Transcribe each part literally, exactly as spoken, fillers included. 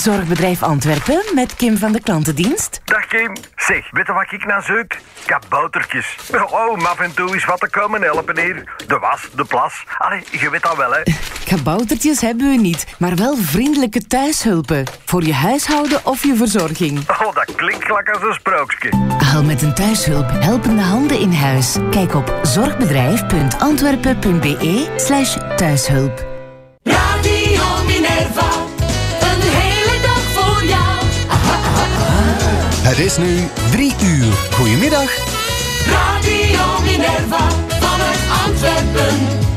Zorgbedrijf Antwerpen met Kim van de klantendienst. Dag Kim. Zeg, weet je wat ik nou zoek? Kaboutertjes. Oh, maar af en toe is wat te komen helpen hier. De was, de plas. Allee, je weet dat wel, hè. Kaboutertjes hebben we niet, maar wel vriendelijke thuishulpen. Voor je huishouden of je verzorging. Oh, dat klinkt gelijk als een sprookje. Al met een thuishulp helpende handen in huis. Kijk op zorgbedrijf.antwerpen.be slash thuishulp. Radio Minerva, een hele dag voor jou. Aha, aha, aha. Het is nu drie uur. Goedemiddag. Radio Minerva, vanuit Antwerpen.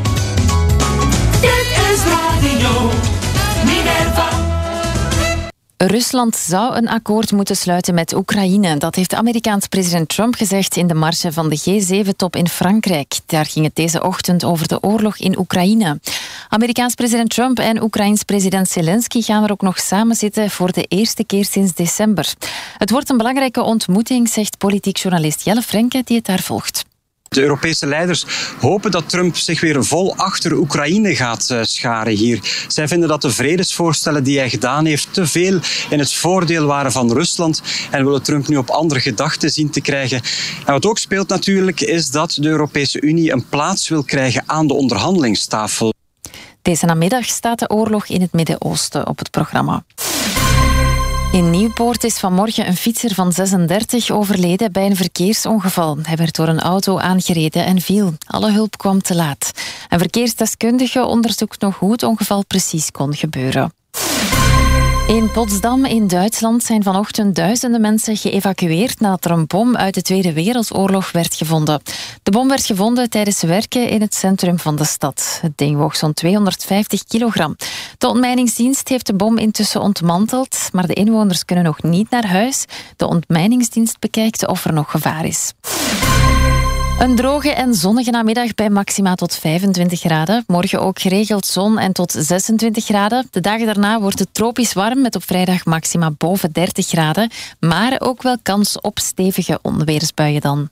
Dit is Radio Minerva. Rusland zou een akkoord moeten sluiten met Oekraïne. Dat heeft de Amerikaanse president Trump gezegd in de marge van de G zeven top in Frankrijk. Daar ging het deze ochtend over de oorlog in Oekraïne. Amerikaans president Trump en Oekraïns president Zelensky gaan er ook nog samen zitten voor de eerste keer sinds december. Het wordt een belangrijke ontmoeting, zegt politiek journalist Jelle Frenke, die het daar volgt. De Europese leiders hopen dat Trump zich weer vol achter Oekraïne gaat uh, scharen hier. Zij vinden dat de vredesvoorstellen die hij gedaan heeft te veel in het voordeel waren van Rusland en willen Trump nu op andere gedachten zien te krijgen. En wat ook speelt natuurlijk is dat de Europese Unie een plaats wil krijgen aan de onderhandelingstafel. Deze namiddag staat de oorlog in het Midden-Oosten op het programma. In Nieuwpoort is vanmorgen een fietser van zesendertig overleden bij een verkeersongeval. Hij werd door een auto aangereden en viel. Alle hulp kwam te laat. Een verkeersdeskundige onderzoekt nog hoe het ongeval precies kon gebeuren. In Potsdam in Duitsland zijn vanochtend duizenden mensen geëvacueerd nadat er een bom uit de Tweede Wereldoorlog werd gevonden. De bom werd gevonden tijdens werken in het centrum van de stad. Het ding woog zo'n tweehonderdvijftig kilogram. De ontmijningsdienst heeft de bom intussen ontmanteld, maar de inwoners kunnen nog niet naar huis. De ontmijningsdienst bekijkt of er nog gevaar is. Een droge en zonnige namiddag bij maxima tot vijfentwintig graden. Morgen ook geregeld zon en tot zesentwintig graden. De dagen daarna wordt het tropisch warm met op vrijdag maxima boven dertig graden. Maar ook wel kans op stevige onweersbuien dan.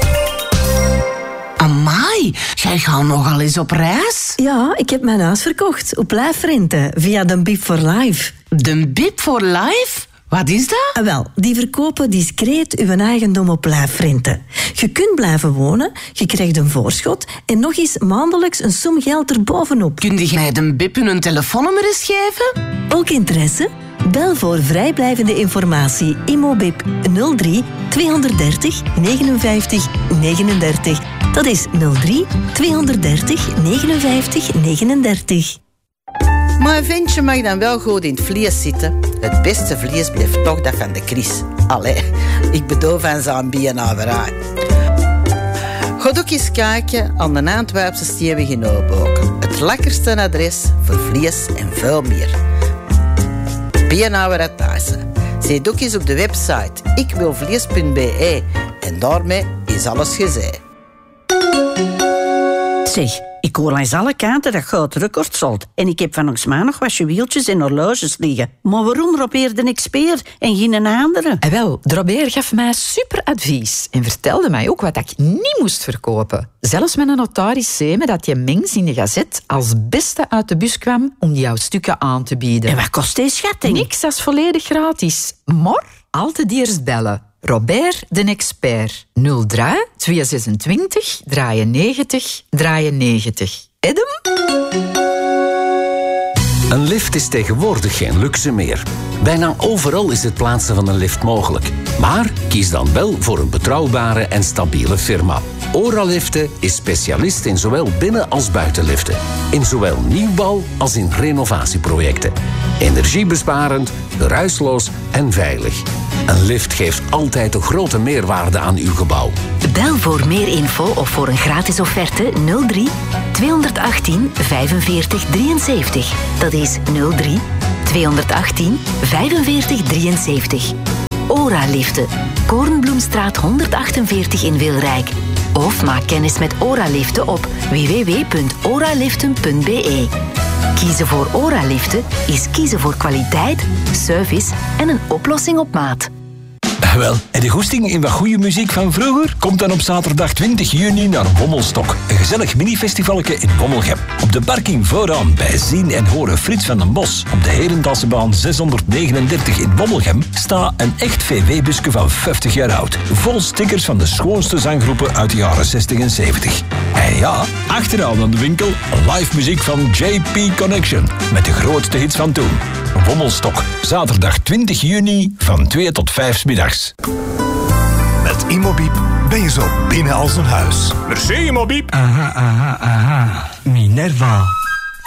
Amai, jij gaat nogal eens op reis? Ja, ik heb mijn huis verkocht op lijfrente via de B I P for Life. De B I P for Life? Wat is dat? Ah, wel, die verkopen discreet uw eigendom op lijfrente. Je kunt blijven wonen, je krijgt een voorschot en nog eens maandelijks een som geld erbovenop. Kun je mij de B I P hun telefoonnummer eens geven? Ook interesse? Bel voor vrijblijvende informatie Immobip nul drie tweehonderddertig negenenvijftig negenendertig. Dat is nul drie tweehonderddertig negenenvijftig negenendertig. Maar een ventje mag dan wel goed in het vlees zitten. Het beste vlees blijft toch dat van de Chris. Allee, ik bedoel van zijn bienaverij. Ga ook eens kijken aan de Antwerpse Stevig in Oboken. Het lekkerste adres voor vlees en veel meer. Bienaverij Thijssen. Zet ook eens op de website ikwilvlees punt be en daarmee is alles gezegd. Zeg, ik hoor langs alle kanten dat goud record sold. En ik heb van ons maar nog wat juweeltjes en horloges liggen. Maar waarom Robert de expert en geen een andere? En wel, Robert gaf mij super advies en vertelde mij ook wat ik niet moest verkopen. Zelfs met een notaris zei me dat je mengs in de gazet als beste uit de bus kwam om jouw stukken aan te bieden. En wat kost deze schatting? Niks, dat is volledig gratis. Maar altijd eerst bellen. Robert de expert. nul drie tweehonderdzesentwintig drieënnegentig drieënnegentig. Edem? Een lift is tegenwoordig geen luxe meer. Bijna overal is het plaatsen van een lift mogelijk. Maar kies dan wel voor een betrouwbare en stabiele firma. Oraliften is specialist in zowel binnen- als buitenliften. In zowel nieuwbouw als in renovatieprojecten. Energiebesparend, geruisloos en veilig. Een lift geeft altijd een grote meerwaarde aan uw gebouw. Bel voor meer info of voor een gratis offerte nul drie tweehonderdachttien vijfenveertig drieënzeventig. Dat is nul drie tweehonderdachttien vijfenveertig drieënzeventig. Ora-liften. Koornbloemstraat honderdachtenveertig in Wilrijk. Of maak kennis met Ora-liften op w w w punt oraliften punt be. Kiezen voor Ora-liften is kiezen voor kwaliteit, service en een oplossing op maat. Wel, er je goesting in wat goede muziek van vroeger? Kom dan op zaterdag twintig juni naar Wommelstok. Een gezellig minifestivalke in Wommelgem. Op de parking vooraan bij Zien en Horen Frits van den Bos op de Herendalsebaan zeshonderdnegenendertig in Wommelgem staat een echt V W-busje van vijftig jaar oud. Vol stickers van de schoonste zanggroepen uit de jaren zestig en zeventig. En ja, achteraan aan de winkel live muziek van J P Connection met de grootste hits van toen. Wommelstok, zaterdag twintig juni van twee tot vijf 's middags. Met Immobiep ben je zo binnen als een huis. Merci Immobiep. Aha, aha, aha. Minerva.